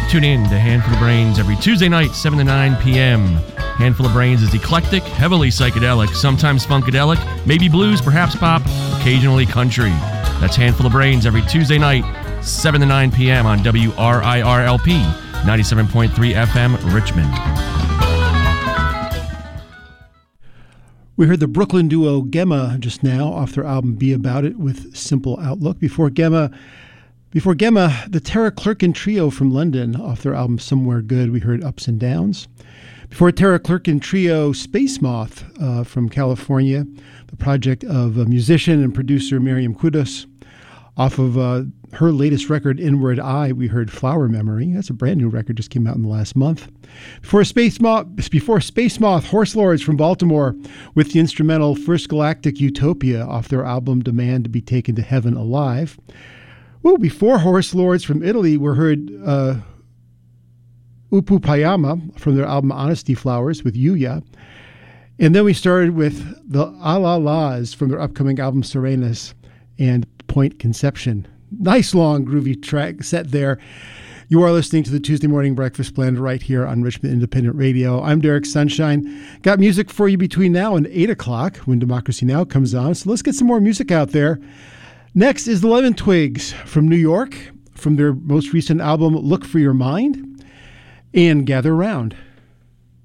Tune in to Handful of Brains every Tuesday night, 7 to 9 p.m. Handful of Brains is eclectic, heavily psychedelic, sometimes funkadelic, maybe blues, perhaps pop, occasionally country. That's Handful of Brains every Tuesday night, 7 to 9 p.m. on WRIRLP, 97.3 FM, Richmond. We heard the Brooklyn duo Gemma just now off their album Be About It with Simple Outlook. Before Gemma, the Tara Clerkin Trio from London off their album Somewhere Good. We heard Ups and Downs. Before Tara Clerkin Trio, Space Moth from California, the project of musician and producer Miriam Kudos. Off of her latest record, Inward Eye, we heard Flower Memory. That's a brand new record, just came out in the last month. Before Space Moth, Horse Lords from Baltimore with the instrumental First Galactic Utopia off their album Demand to Be Taken to Heaven Alive. Well, before Horse Lords from Italy, we heard Upu Payama from their album Honesty Flowers with Yuya. And then we started with the Alalas from their upcoming album Serenas and Point Conception. Nice long groovy track set there. You are listening to the Tuesday Morning Breakfast Blend right here on Richmond Independent Radio. I'm Derek Sunshine. Got music for you between now and 8 o'clock when Democracy Now! Comes on. So let's get some more music out there. Next is the Lemon Twigs from New York, from their most recent album Look for Your Mind, and Gather Round.